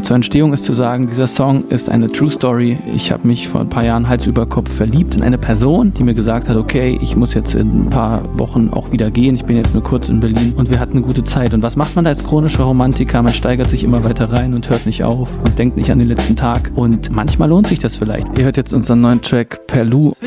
Zur Entstehung ist zu sagen, dieser Song ist eine True Story. Ich habe mich vor ein paar Jahren Hals über Kopf verliebt in eine Person, die mir gesagt hat, okay, ich muss jetzt in ein paar Wochen auch wieder gehen. Ich bin jetzt nur kurz in Berlin und wir hatten eine gute Zeit. Und was macht man als chronischer Romantiker? Man steigert sich immer weiter rein und hört nicht auf und denkt nicht an den letzten Tag. Und manchmal lohnt sich das vielleicht. Ihr hört jetzt unseren neuen Track Perlu.